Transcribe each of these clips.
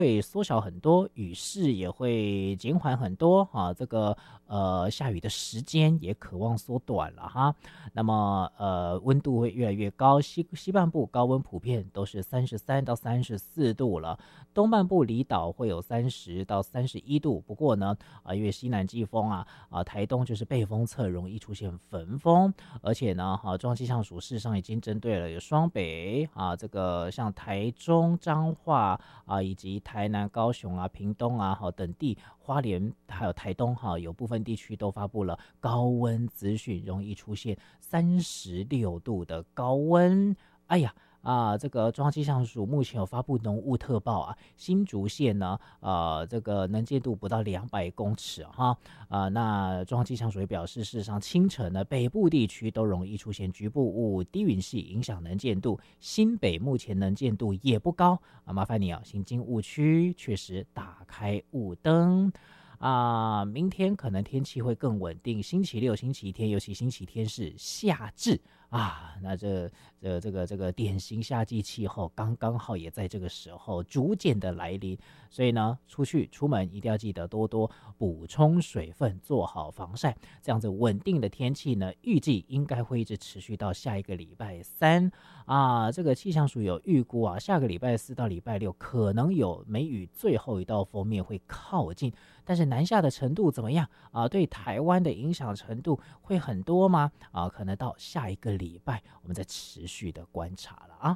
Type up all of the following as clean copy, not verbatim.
会缩小很多，雨势也会减缓很多啊，这个下雨的时间也渴望缩短了哈。那么温度会越来越高，西半部高温普遍都是33到34度了，东半部离岛会有30到31度。不过呢因为西南季风台东就是背风侧容易出现焚风，而且呢中央气象署事实上已经针对了有双北这个像台中、彰化以及台南、高雄屏东等地，花莲还有台东有部分地区都发布了高温资讯，容易出现36度的高温。哎呀这个中央气象署目前有发布浓雾特报新竹县呢这个能见度不到200公尺那中央气象署也表示，事实上清晨呢北部地区都容易出现局部雾、低云系影响能见度，新北目前能见度也不高麻烦你行经雾区确实打开雾灯明天可能天气会更稳定，星期六、星期天，尤其星期天是夏至那这个典型夏季气候刚刚好也在这个时候逐渐的来临，所以呢出门一定要记得多多补充水分，做好防晒，这样子稳定的天气呢预计应该会一直持续到下一个礼拜三这个气象署有预估下个礼拜4到礼拜6可能有梅雨最后一道锋面会靠近，但是南下的程度怎么样对台湾的影响程度会很多吗可能到下一个礼拜我们再持续的观察了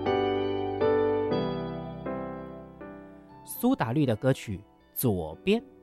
苏打绿的歌曲《左边》。